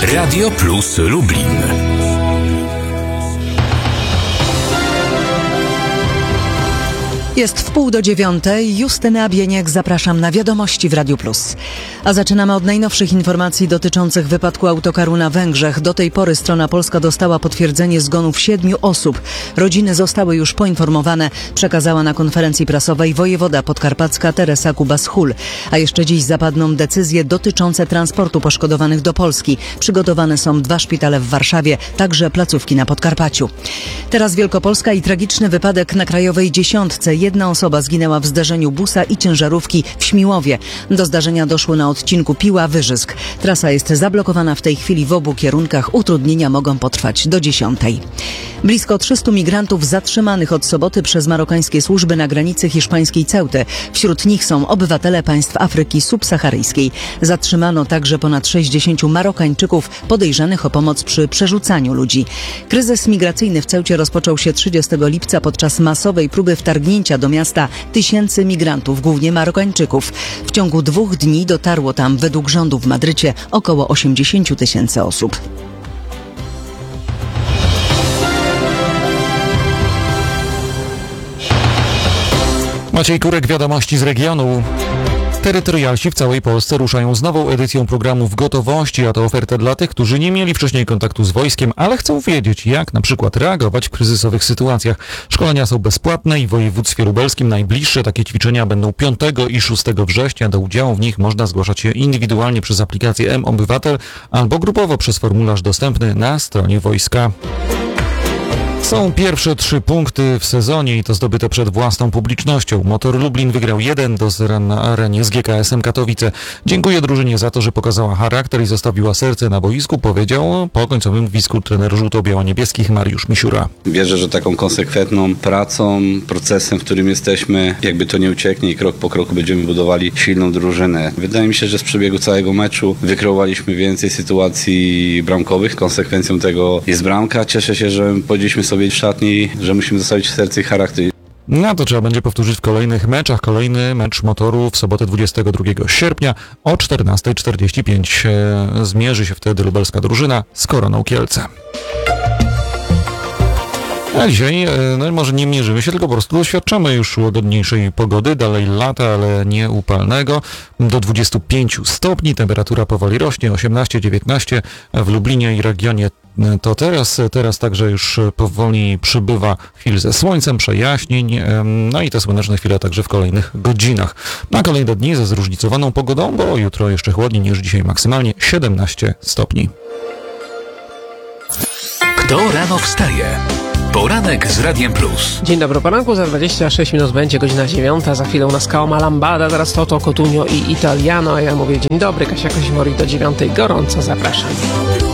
Radio Plus Lublin. Jest 8:30. Justyna Bieniek, zapraszam na wiadomości w Radiu Plus. A zaczynamy od najnowszych informacji dotyczących wypadku autokaru na Węgrzech. Do tej pory strona polska dostała potwierdzenie zgonów 7 osób. Rodziny zostały już poinformowane, przekazała na konferencji prasowej wojewoda podkarpacka Teresa Kubas-Hul. A jeszcze dziś zapadną decyzje dotyczące transportu poszkodowanych do Polski. Przygotowane są 2 szpitale w Warszawie, także placówki na Podkarpaciu. Teraz Wielkopolska i tragiczny wypadek na Krajowej Dziesiątce. Jedna osoba zginęła w zdarzeniu busa i ciężarówki w Śmiłowie. Do zdarzenia doszło na odcinku Piła-Wyżysk. Trasa jest zablokowana w tej chwili w obu kierunkach. Utrudnienia mogą potrwać do 10:00. Blisko 300 migrantów zatrzymanych od soboty przez marokańskie służby na granicy hiszpańskiej Ceuty. Wśród nich są obywatele państw Afryki subsaharyjskiej. Zatrzymano także ponad 60 Marokańczyków podejrzanych o pomoc przy przerzucaniu ludzi. Kryzys migracyjny w Ceucie rozpoczął się 30 lipca podczas masowej próby wtargnięcia do miasta tysięcy migrantów, głównie Marokańczyków. W ciągu 2 dni dotarło tam według rządu w Madrycie około 80 000 osób. Maciej Kurek, wiadomości z regionu. Terytorialsi w całej Polsce ruszają z nową edycją programu W Gotowości, a to oferta dla tych, którzy nie mieli wcześniej kontaktu z wojskiem, ale chcą wiedzieć, jak na przykład reagować w kryzysowych sytuacjach. Szkolenia są bezpłatne i w województwie lubelskim najbliższe takie ćwiczenia będą 5 i 6 września. Do udziału w nich można zgłaszać się indywidualnie przez aplikację M-Obywatel albo grupowo przez formularz dostępny na stronie wojska. Są pierwsze 3 punkty w sezonie i to zdobyte przed własną publicznością. Motor Lublin wygrał 1-0 na arenie z GKS-em Katowice. Dziękuję drużynie za to, że pokazała charakter i zostawiła serce na boisku, powiedział po końcowym gwizdku trener żółto-biało-niebieskich Mariusz Misiura. Wierzę, że taką konsekwentną pracą, procesem, w którym jesteśmy, jakby to nie ucieknie i krok po kroku będziemy budowali silną drużynę. Wydaje mi się, że z przebiegu całego meczu wykreowaliśmy więcej sytuacji bramkowych. Konsekwencją tego jest bramka. Cieszę się, że powiedzieliśmy sobie w szatni, że musimy zostawić serce i charakter. No to trzeba będzie powtórzyć w kolejnych meczach. Kolejny mecz Motoru w sobotę 22 sierpnia o 14:45. Zmierzy się wtedy lubelska drużyna z Koroną Kielce. A dzisiaj może nie mierzymy się, tylko po prostu doświadczamy już łagodniejszej pogody, dalej lata, ale nie upalnego. Do 25 stopni, temperatura powoli rośnie, 18-19 w Lublinie i regionie. To teraz także już powoli przybywa chwil ze słońcem, przejaśnień, no i te słoneczne chwile także w kolejnych godzinach. Na kolejne dni ze zróżnicowaną pogodą, bo jutro jeszcze chłodniej niż dzisiaj, maksymalnie 17 stopni. Kto rano wstaje? Poranek z Radiem Plus. Dzień dobry, poranku, za 26 minut będzie godzina 9, za chwilę u nas Kaoma Lambada, teraz Toto Cotugno i Italiano, a ja mówię dzień dobry, Kasia Kozimori do 9, gorąco zapraszam.